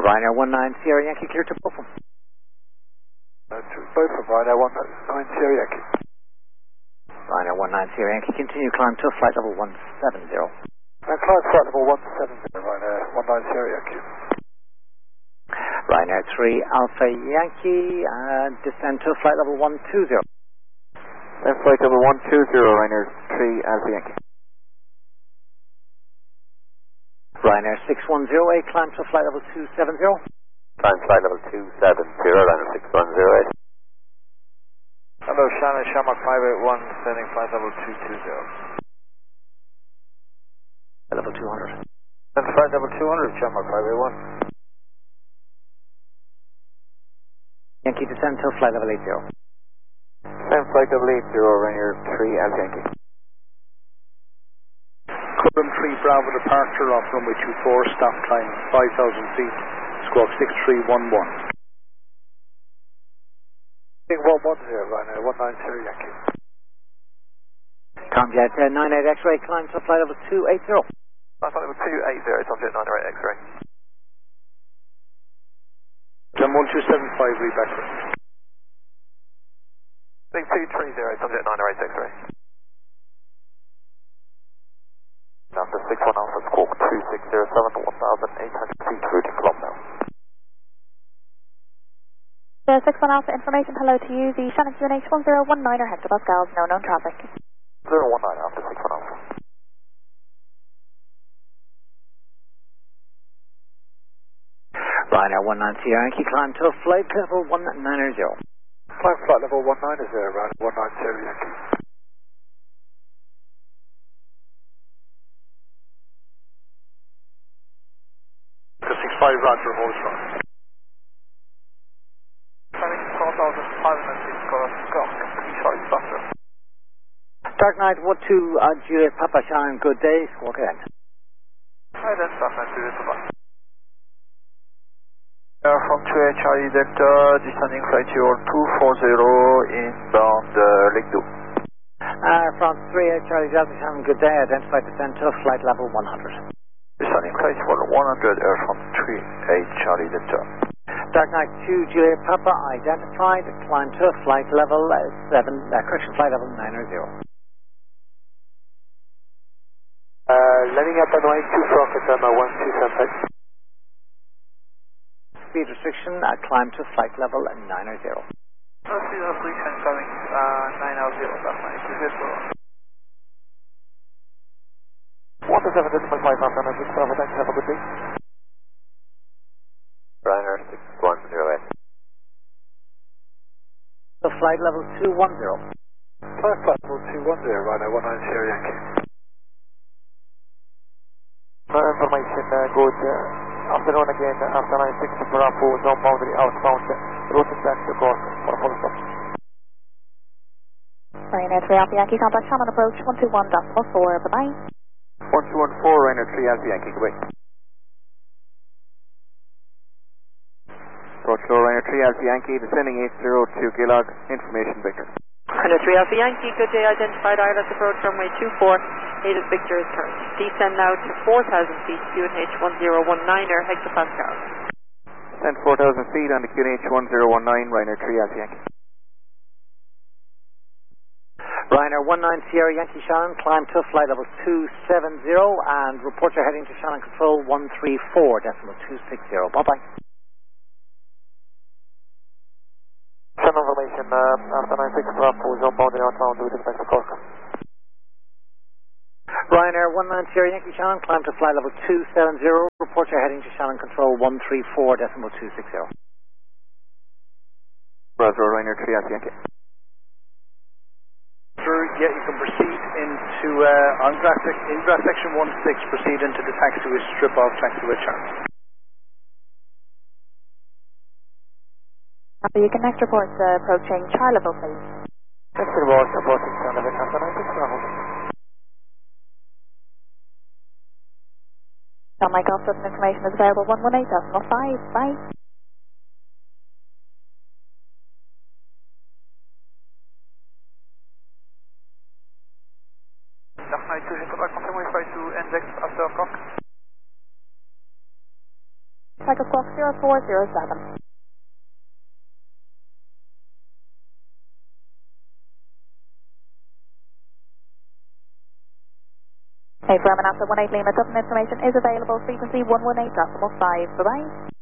Ryanair 19 Sierra Yankee, clear to Buffalo. Both from Ryanair 19 Sierra Yankee. Ryanair 19 Sierra Yankee, continue climb to flight level 170. Climb flight level 170, Ryanair 19 Sierra Yankee. Ryanair 3 Alpha Yankee, descend to flight level 120. Then flight level 120, Ryanair 3 Alpha Yankee. Ryanair 610A, climb to flight level 270. Climb flight level 270, Ryanair 6108. Hello, Shannon, Shamrock 581, sending flight level 220. Level 200. Then flight level 200, Shamrock 581. Yankee, descend to flight level 80. Then flight level 80, Ryanair 3 Alpha Yankee. Current 3 Bravo departure off runway 24, stop climb 5,000 feet, squawk 6311. Big 110, Ryanair 19 Sierra Yankee. Comjet 98 X-ray, climb to flight level 280. Flight level 280, Comjet 98 X-ray. Then 1275, read back. Big 230, Comjet 98 X-ray. Number 61 Alpha, squawk 2607, 1,800 feet, routing Colombo now. The 61 Alpha information, hello to you. The Shannon QNH 1019er hectopascals, no known traffic. 019 after 61 Alpha. Ryanair 19 Sierra Yankee, climb to flight level 190. Climb flight level 190, Ryanair 19 Sierra Yankee. The 65 Roger, hold strong. 4,500 feet, Scott, Charlie Buster. Dark Knight 12 Juliet Papa Shannon, good day, squawk ahead. Hi then, Dark Knight Juliet Papa. From 2 Charlie Delta, descending flight your 240 inbound Lake Do. France 3 Charlie Delta Shannon, good day, identified descend to flight level 100. Descending flight for 100 Air from 3 Charlie Delta. Dark Knight 2 Juliet Papa, identified, climb to flight level 7, flight level 900. Landing up on 92 for Katama 1275. Speed restriction, climb to flight level 900. Speed restriction coming 900, Dark Knight, Juliet Papa. 127.5 after 96, Bravo, thanks, have a good day. Ryanair 6108. So flight level 210. Flight level 210, Ryanair 19 Sierra Yankee. No information, good afternoon again, after 96 Bravo, zone boundary outbound, routing back to course for full stop. Ryanair 3 Alpha Yankee, contact Shannon approach 121.4, bye-bye. 1214, Ryanair 3 Alpha Yankee, goodbye. Approach low, Ryanair 3 Alpha Yankee, descending 802 Gilog, information Victor. Ryanair 3 Alpha Yankee, good day, identified ILS approach runway 24, native Victor is current. Descend now to 4,000 feet, QNH 1019er hectopascals. Descend 4,000 feet on the QNH 1019, Ryanair 3 Alpha Yankee. Ryanair 19 Sierra Yankee Shannon, climb to flight level 270 and report your heading to Shannon Control 134.260. Bye-bye. Shannon information, after 96 Bravo, zone boundary outbound, with respect to Cork. Ryanair 19 Sierra Yankee Shannon, climb to flight level 270, report your heading to Shannon Control 134.260. Bravo, Ryanair 3 Alpha Yankee. Yeah, you can proceed into, on ingress section 16, proceed into the taxiway strip of taxiway channel. You can next report approaching Charleville, please. Next report approaching Charleville, after 96 Bravo. John Mike Officer information is available 118.5, bye. Dark Knight 2, confirm we fly to NZX after Cork. Cycle Squawk 0407. Hey, Brahman after 18 Lima, Dublin information is available, frequency 118.5. Bye-bye.